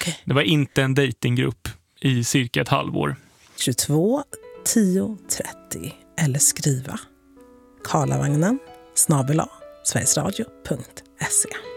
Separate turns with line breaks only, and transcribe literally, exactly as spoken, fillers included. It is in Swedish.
Okay.
Det var inte en datinggrupp i cirka ett halvår.
tjugotvå tio trettio eller skriva Karlavagnen snabel-a sverigesradio punkt se.